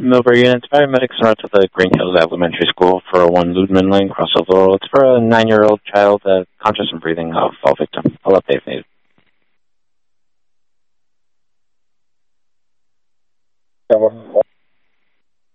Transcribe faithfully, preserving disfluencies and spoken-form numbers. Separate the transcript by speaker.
Speaker 1: Millbury units, paramedics are out to the Green Hills Elementary School for one Ludman Lane, Crossville Laurel. It's for a nine-year-old child, uh, conscious and breathing, uh, fall victim. I'll update if needed.
Speaker 2: Tower